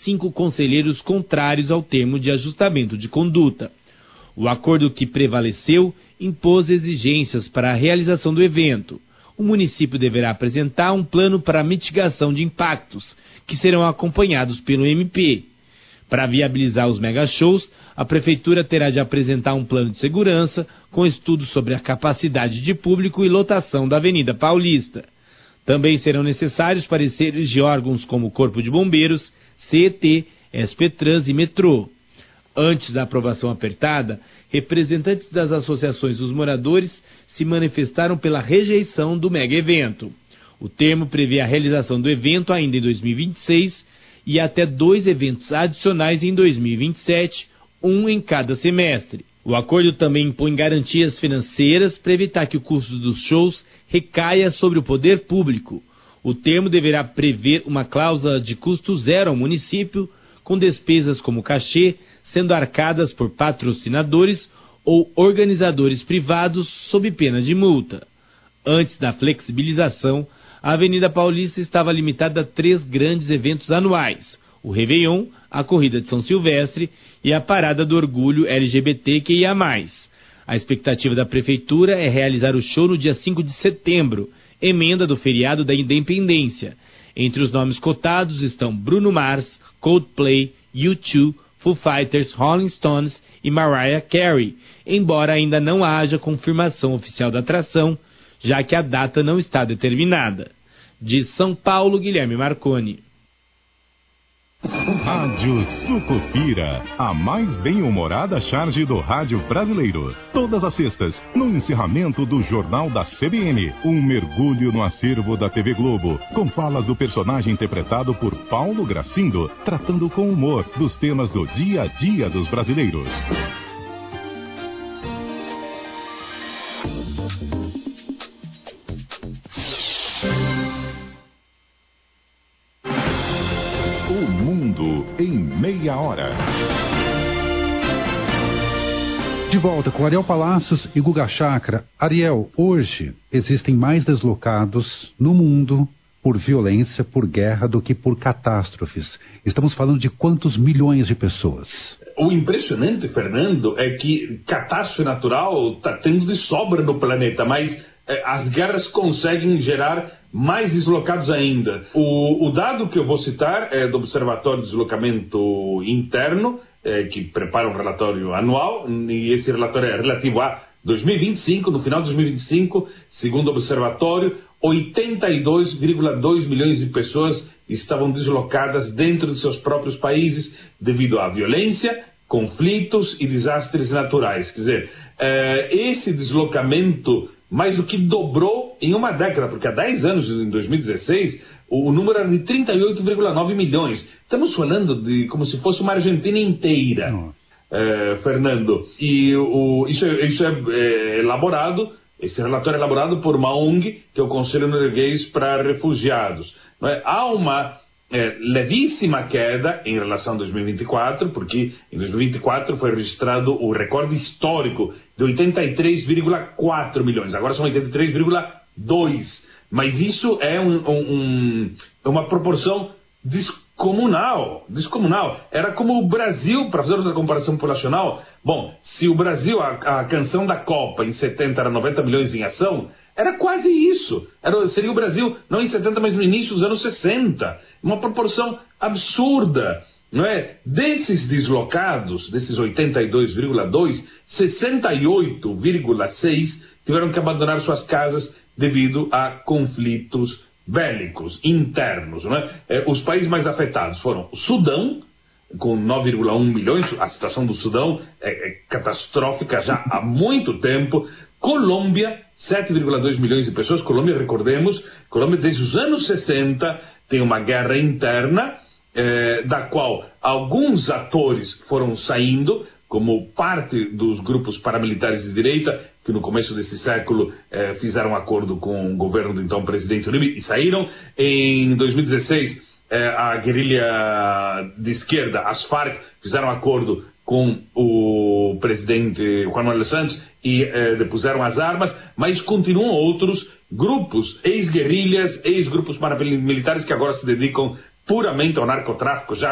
5 conselheiros contrários ao termo de ajustamento de conduta. O acordo que prevaleceu impôs exigências para a realização do evento. O município deverá apresentar um plano para mitigação de impactos, que serão acompanhados pelo MP. Para viabilizar os mega-shows, a Prefeitura terá de apresentar um plano de segurança com estudos sobre a capacidade de público e lotação da Avenida Paulista. Também serão necessários pareceres de órgãos como Corpo de Bombeiros, CET, SP-Trans e Metrô. Antes da aprovação apertada, representantes das associações dos moradores se manifestaram pela rejeição do mega-evento. O termo prevê a realização do evento ainda em 2026 e até 2 eventos adicionais em 2027, um em cada semestre. O acordo também impõe garantias financeiras para evitar que o custo dos shows recaia sobre o poder público. O termo deverá prever uma cláusula de custo zero ao município, com despesas como cachê sendo arcadas por patrocinadores ou organizadores privados sob pena de multa. Antes da flexibilização, a Avenida Paulista estava limitada a 3 grandes eventos anuais: o Réveillon, a Corrida de São Silvestre e a Parada do Orgulho LGBTQIA+. A expectativa da Prefeitura é realizar o show no dia 5 de setembro, emenda do feriado da Independência. Entre os nomes cotados estão Bruno Mars, Coldplay, U2, Foo Fighters, Rolling Stones e Mariah Carey, embora ainda não haja confirmação oficial da atração, já que a data não está determinada. De São Paulo, Guilherme Marconi. Rádio Sucupira, a mais bem-humorada charge do rádio brasileiro. Todas as sextas, no encerramento do Jornal da CBN, um mergulho no acervo da TV Globo, com falas do personagem interpretado por Paulo Gracindo, tratando com humor dos temas do dia a dia dos brasileiros. Em meia hora. De volta com Ariel Palacios e Guga Chakra. Ariel, hoje existem mais deslocados no mundo por violência, por guerra, do que por catástrofes. Estamos falando de quantos milhões de pessoas? O impressionante, Fernando, é que catástrofe natural está tendo de sobra no planeta, mas as guerras conseguem gerar mais deslocados ainda. O dado que eu vou citar é do Observatório de Deslocamento Interno, que prepara um relatório anual, e esse relatório é relativo a 2025. No final de 2025, segundo o Observatório, 82,2 milhões de pessoas estavam deslocadas dentro de seus próprios países devido à violência, conflitos e desastres naturais. Quer dizer, esse deslocamento mais do que dobrou em uma década, porque há 10 anos, em 2016, o número era de 38,9 milhões. Estamos falando de como se fosse uma Argentina inteira, Fernando. E isso é elaborado, esse relatório é elaborado por uma ONG, que é o Conselho Norueguês para Refugiados. Não é? Há uma levíssima queda em relação a 2024, porque em 2024 foi registrado o recorde histórico de 83,4 milhões, agora são 83,2, mas isso é uma proporção descomunal. Era como o Brasil, para fazer outra comparação populacional. Bom, se o Brasil, a canção da Copa em 70 era 90 milhões em ação, era quase isso. Seria o Brasil, não em 70, mas no início dos anos 60. Uma proporção absurda, não é? Desses deslocados, desses 82,2, 68,6 tiveram que abandonar suas casas devido a conflitos bélicos internos, não é? Os países mais afetados foram o Sudão, com 9,1 milhões, a situação do Sudão é catastrófica já há muito tempo. Colômbia, 7,2 milhões de pessoas. Colômbia, recordemos, Colômbia desde os anos 60 tem uma guerra interna, da qual alguns atores foram saindo, como parte dos grupos paramilitares de direita, que no começo desse século fizeram acordo com o governo do então presidente Uribe e saíram. Em 2016, a guerrilha de esquerda, as Farc, fizeram acordo com o presidente Juan Manuel Santos e depuseram as armas, mas continuam outros grupos, ex-guerrilhas, ex-grupos paramilitares que agora se dedicam puramente ao narcotráfico, já